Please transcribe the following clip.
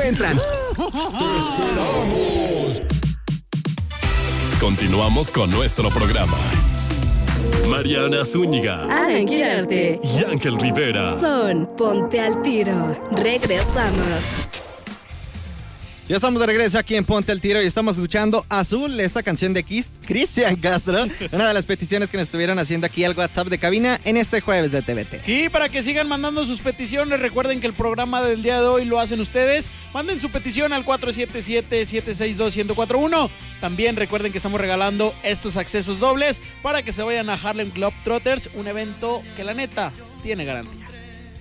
encuentran. ¡Te esperamos! Continuamos con nuestro programa. Mariana Zúñiga, Alan Quirarte y Ángel Rivera son Ponte al Tiro. Regresamos. Ya estamos de regreso aquí en Ponte al Tiro y estamos escuchando Azul, esta canción de Cristian Castro, una de las peticiones que nos estuvieron haciendo aquí al WhatsApp de cabina en este jueves de TVT. Sí, para que sigan mandando sus peticiones, recuerden que el programa del día de hoy lo hacen ustedes. Manden su petición al 477-762-1041. También recuerden que estamos regalando estos accesos dobles para que se vayan a Harlem Globetrotters, un evento que la neta tiene garantía.